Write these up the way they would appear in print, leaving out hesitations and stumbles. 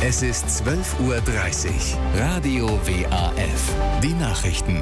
Es ist 12:30 Uhr. Radio WAF. Die Nachrichten.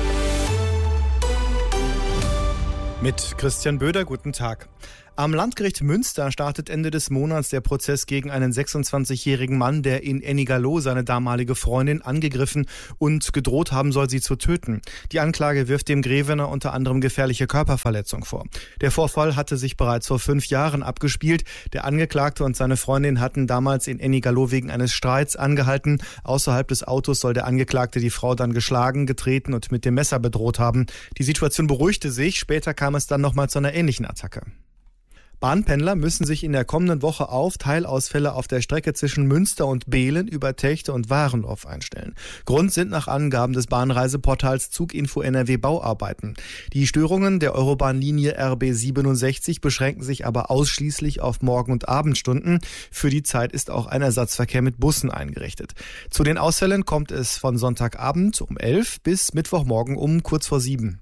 Mit Christian Böder, guten Tag. Am Landgericht Münster startet Ende des Monats der Prozess gegen einen 26-jährigen Mann, der in Ennigerloh seine damalige Freundin angegriffen und gedroht haben soll, sie zu töten. Die Anklage wirft dem Grevener unter anderem gefährliche Körperverletzung vor. Der Vorfall hatte sich bereits vor 5 Jahren abgespielt. Der Angeklagte und seine Freundin hatten damals in Ennigerloh wegen eines Streits angehalten. Außerhalb des Autos soll der Angeklagte die Frau dann geschlagen, getreten und mit dem Messer bedroht haben. Die Situation beruhigte sich. Später kam es dann nochmal zu einer ähnlichen Attacke. Bahnpendler müssen sich in der kommenden Woche auf Teilausfälle auf der Strecke zwischen Münster und Behlen über Techte und Warendorf einstellen. Grund sind nach Angaben des Bahnreiseportals Zuginfo NRW Bauarbeiten. Die Störungen der Eurobahnlinie RB 67 beschränken sich aber ausschließlich auf Morgen- und Abendstunden. Für die Zeit ist auch ein Ersatzverkehr mit Bussen eingerichtet. Zu den Ausfällen kommt es von Sonntagabend um 11 bis Mittwochmorgen um kurz vor 7.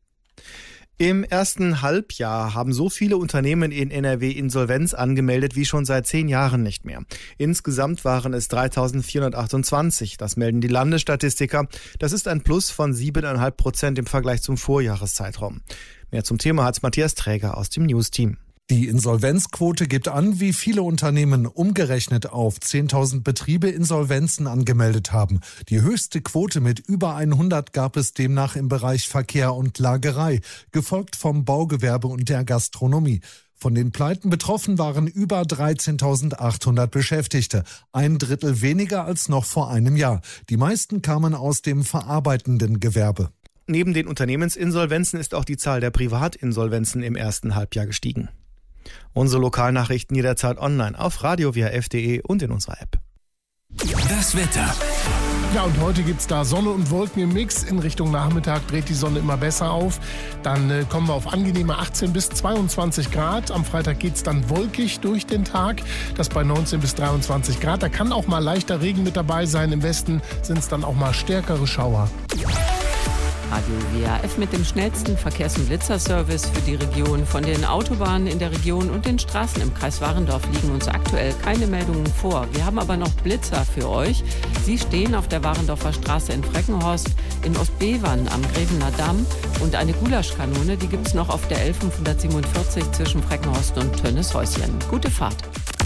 Im ersten Halbjahr haben so viele Unternehmen in NRW Insolvenz angemeldet wie schon seit 10 Jahren nicht mehr. Insgesamt waren es 3.428, das melden die Landesstatistiker. Das ist ein Plus von 7,5% im Vergleich zum Vorjahreszeitraum. Mehr zum Thema hat Matthias Träger aus dem News-Team. Die Insolvenzquote gibt an, wie viele Unternehmen umgerechnet auf 10.000 Betriebe Insolvenzen angemeldet haben. Die höchste Quote mit über 100 gab es demnach im Bereich Verkehr und Lagerei, gefolgt vom Baugewerbe und der Gastronomie. Von den Pleiten betroffen waren über 13.800 Beschäftigte, 1/3 weniger als noch vor einem Jahr. Die meisten kamen aus dem verarbeitenden Gewerbe. Neben den Unternehmensinsolvenzen ist auch die Zahl der Privatinsolvenzen im ersten Halbjahr gestiegen. Unsere Lokalnachrichten jederzeit online auf radio-waf.de und in unserer App. Das Wetter. Ja, und heute gibt's da Sonne und Wolken im Mix. In Richtung Nachmittag dreht die Sonne immer besser auf. Dann kommen wir auf angenehme 18 bis 22 Grad. Am Freitag geht's dann wolkig durch den Tag. Das bei 19 bis 23 Grad. Da kann auch mal leichter Regen mit dabei sein. Im Westen sind's dann auch mal stärkere Schauer. Radio WAF mit dem schnellsten Verkehrs- und Blitzerservice für die Region. Von den Autobahnen in der Region und den Straßen im Kreis Warendorf liegen uns aktuell keine Meldungen vor. Wir haben aber noch Blitzer für euch. Sie stehen auf der Warendorfer Straße in Freckenhorst, in Ostbevern am Grevener Damm und eine Gulaschkanone, die gibt es noch auf der L547 zwischen Freckenhorst und Tönnieshäuschen. Gute Fahrt.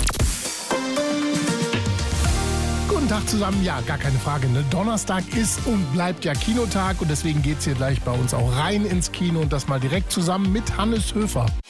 Guten Tag zusammen, ja, gar keine Frage. Ne? Donnerstag ist und bleibt ja Kinotag und deswegen geht's hier gleich bei uns auch rein ins Kino und das mal direkt zusammen mit Hannes Höfer.